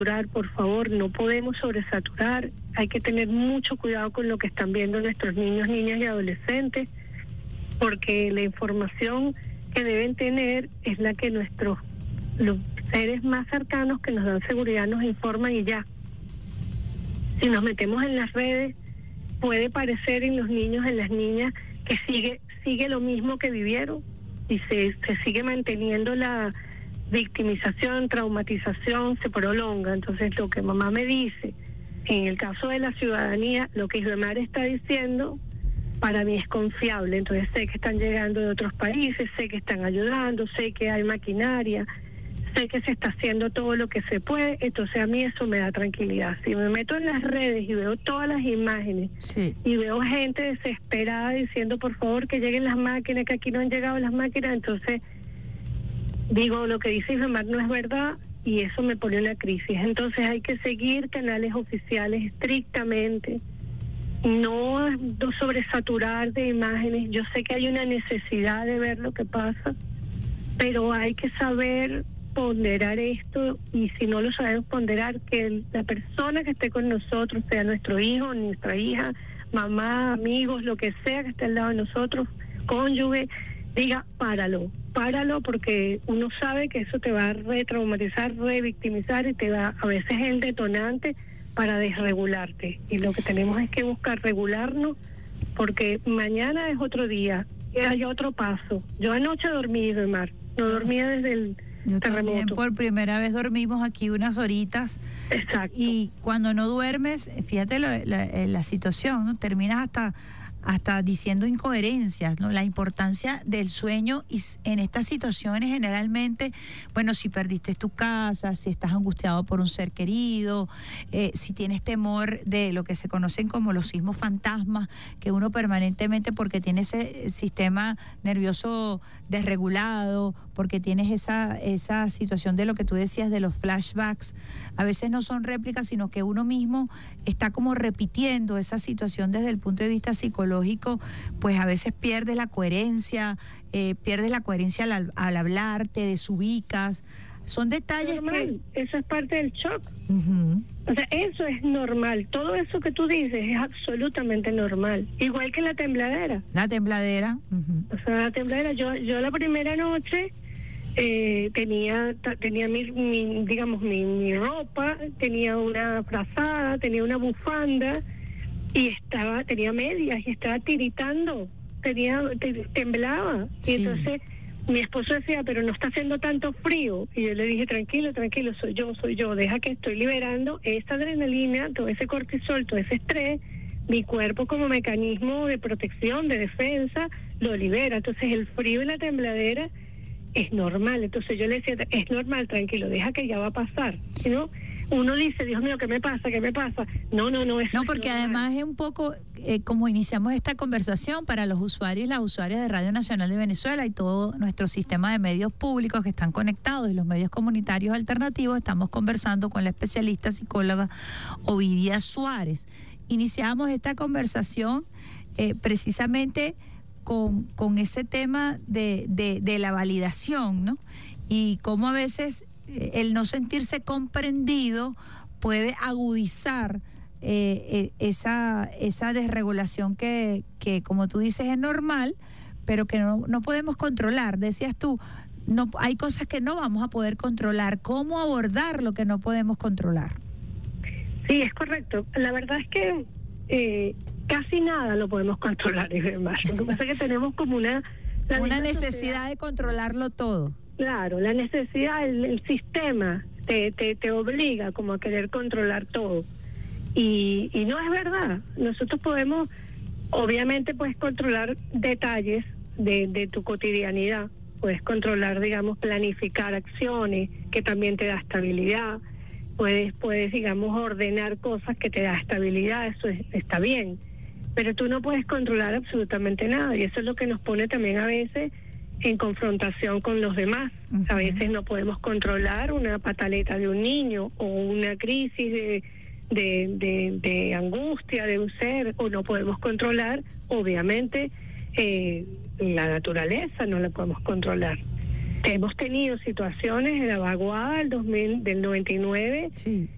Por favor, no podemos sobresaturar, hay que tener mucho cuidado con lo que están viendo nuestros niños, niñas y adolescentes, porque la información que deben tener es la que los seres más cercanos que nos dan seguridad nos informan y ya. Si nos metemos en las redes, puede parecer en los niños, en las niñas, que sigue lo mismo que vivieron y se sigue manteniendo la victimización, traumatización, se prolonga. Entonces, lo que mamá me dice, en el caso de la ciudadanía, lo que Isbemar está diciendo, para mí es confiable. Entonces, sé que están llegando de otros países, sé que están ayudando, sé que hay maquinaria, sé que se está haciendo todo lo que se puede. Entonces, a mí eso me da tranquilidad. Si me meto en las redes y veo todas las imágenes, sí, y veo gente desesperada diciendo, por favor, que lleguen las máquinas, que aquí no han llegado las máquinas, entonces digo, lo que dice Isbemar no es verdad y eso me pone una crisis. Entonces hay que seguir canales oficiales estrictamente, no sobresaturar de imágenes. Yo sé que hay una necesidad de ver lo que pasa, pero hay que saber ponderar esto, y si no lo sabemos ponderar, que la persona que esté con nosotros, sea nuestro hijo, nuestra hija, mamá, amigos, lo que sea que esté al lado de nosotros, cónyuge, diga, páralo, porque uno sabe que eso te va a retraumatizar, revictimizar y te da a veces el detonante para desregularte. Y lo que tenemos es que buscar regularnos, porque mañana es otro día, hay otro paso. Yo anoche dormí, Isbemar, no dormía desde el terremoto. También por primera vez dormimos aquí unas horitas. Exacto. Y cuando no duermes, fíjate la situación, ¿no? Terminas hasta diciendo incoherencias, ¿no? La importancia del sueño, y en estas situaciones generalmente, bueno, si perdiste tu casa, si estás angustiado por un ser querido, si tienes temor de lo que se conocen como los sismos fantasmas, que uno permanentemente, porque tiene ese sistema nervioso desregulado, porque tienes esa situación de lo que tú decías de los flashbacks, a veces no son réplicas, sino que uno mismo está como repitiendo esa situación desde el punto de vista psicológico, pues a veces pierdes la coherencia al hablar, te desubicas. Son detalles normal, que... Eso es parte del shock. Uh-huh. O sea, eso es normal. Todo eso que tú dices es absolutamente normal. Igual que la tembladera. La tembladera. Uh-huh. O sea, la tembladera. Yo la primera noche tenía mi ropa, tenía una frazada, tenía una bufanda y tenía medias y estaba tiritando, temblaba. Sí. Y entonces mi esposo decía, pero no está haciendo tanto frío. Y yo le dije, tranquilo, soy yo, deja que estoy liberando esta adrenalina, todo ese cortisol, todo ese estrés. Mi cuerpo, como mecanismo de protección, de defensa, lo libera. Entonces el frío y la tembladera es normal. Entonces yo le decía, es normal, tranquilo, deja que ya va a pasar. ¿No? Uno dice, Dios mío, ¿qué me pasa? No, eso no, porque además es un poco como iniciamos esta conversación para los usuarios y las usuarias de Radio Nacional de Venezuela y todo nuestro sistema de medios públicos que están conectados y los medios comunitarios alternativos. Estamos conversando con la especialista psicóloga Ovidia Suárez. Iniciamos esta conversación precisamente con ese tema de la validación, ¿no? Y cómo a veces el no sentirse comprendido puede agudizar esa desregulación que, como tú dices, es normal, pero que no podemos controlar. Decías tú, no, hay cosas que no vamos a poder controlar. ¿Cómo abordar lo que no podemos controlar? Sí, es correcto. La verdad es que casi nada lo podemos controlar, Isbemar. Lo que pasa es que tenemos como una necesidad de controlarlo todo. Claro, la necesidad, el sistema te obliga como a querer controlar todo. Y no es verdad. Nosotros podemos, obviamente puedes controlar detalles de tu cotidianidad. Puedes controlar, digamos, planificar acciones, que también te da estabilidad. Puedes, digamos, ordenar cosas que te da estabilidad, eso está bien. Pero tú no puedes controlar absolutamente nada, y eso es lo que nos pone también a veces en confrontación con los demás. Uh-huh. A veces no podemos controlar una pataleta de un niño o una crisis de angustia de un ser, o no podemos controlar, obviamente, la naturaleza no la podemos controlar. Hemos tenido situaciones en la vaguada del 99, sí,